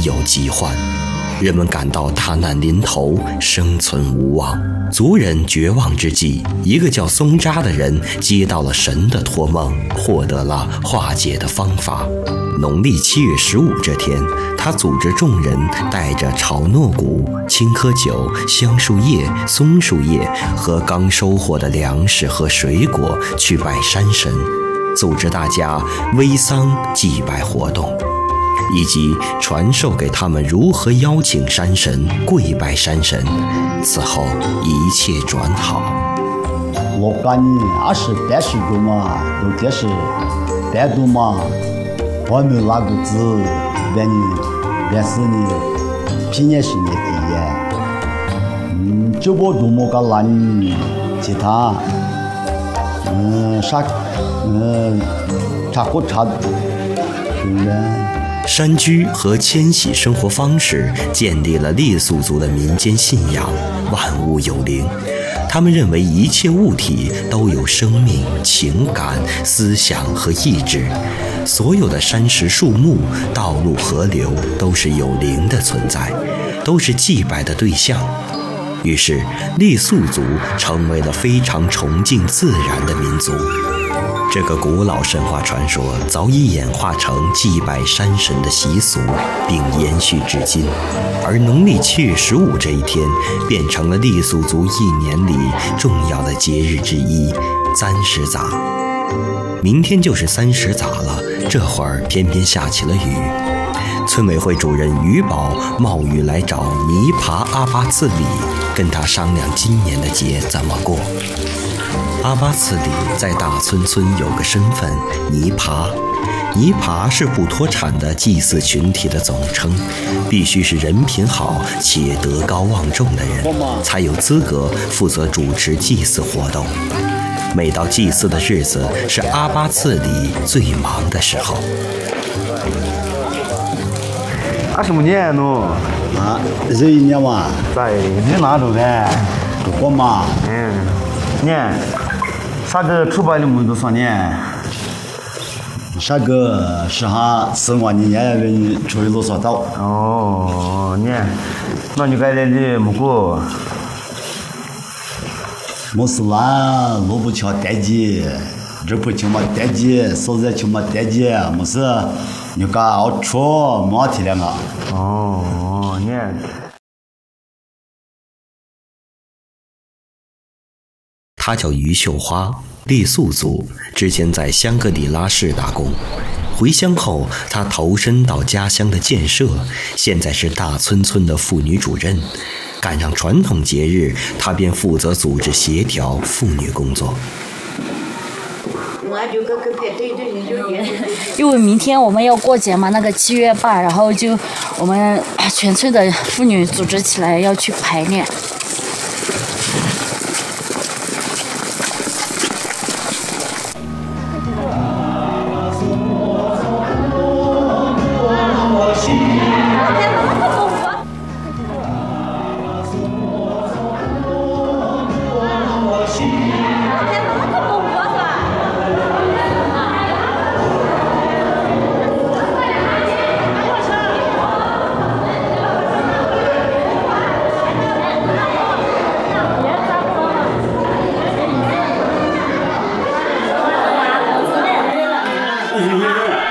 有疾患。人们感到大难临头，生存无望。族人绝望之际，一个叫松扎的人接到了神的托梦，获得了化解的方法。农历7月15这天，他组织众人带着炒糯谷、青稞酒、香树叶、松树叶和刚收获的粮食和水果去拜山神，组织大家煨桑祭拜活动，以及传授给他们如何邀请山神、跪拜山神。此后一切转好。 我感觉28岁多嘛，有点是单独嘛，我没有哪个字，但是呢，平年是年底，就我多么个难，其他，差不差， 山居和迁徙生活方式建立了傈僳族的民间信仰，万物有灵。他们认为一切物体都有生命、情感、思想和意志，所有的山石、树木、道路、河流都是有灵的存在，都是祭拜的对象。于是，傈僳族成为了非常崇敬自然的民族。这个古老神话传说早已演化成祭拜山神的习俗，并延续至今。而农历7月15这一天，变成了傈僳族一年里重要的节日之一——30杂。明天就是30杂了，这会儿偏偏下起了雨。村委会主任于宝冒雨来找尼爬阿巴次里，跟他商量今年的节怎么过。阿巴次里在大村村有个身份尼爬，尼爬是不脱产的祭祀群体的总称，必须是人品好且德高望重的人，才有资格负责主持祭祀活动。每到祭祀的日子，是阿巴次里最忙的时候。 25年喏， 这一年嘛， 在你哪住的？ 我嘛， 年，啥个出版的么子啥年？ 啥个是哈4万年人出去多少刀？ 哦，年，那你该来的么个？ 没事啦，萝卜敲单节，这不敲嘛单节，手在敲嘛单节，没事，你搞好吃，没体谅啊。 哦，年。 她叫于秀花，傈僳族，之前在香格里拉市打工。回乡后，她投身到家乡的建设，现在是大村村的妇女主任。赶上传统节日，她便负责组织协调妇女工作。 因为明天我们要过节嘛，那个7月8，然后就我们全村的妇女组织起来要去排练。